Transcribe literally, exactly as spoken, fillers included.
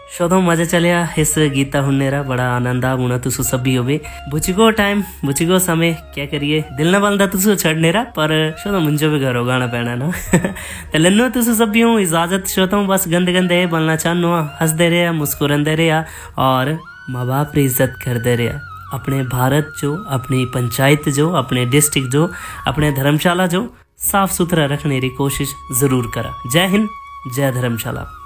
शोधो मजा चलिया इस गीता हुन्नेरा बड़ा आनंद आ मुना तुसु सभी होवे बुचिगो टाइम बुचिगो समय क्या करिए दिल न बलदा तुसु छड़नेरा पर शोधो मुंजो भी घरों गाना पैना ना ते लन्नो तुसु सभी हूँ इजाजत शोधो बस गंदे गंदे बनना चाहनो हंसदे रहे मुस्कुरांदे रहे और माँ बाप री इज्जत करदे रहे अपने भारत जो अपनी पंचायत जो अपने डिस्ट्रिक्ट जो अपने धर्मशाला जो साफ सुथरा रखने की कोशिश जरूर करा। जय हिंद जय धर्मशाला।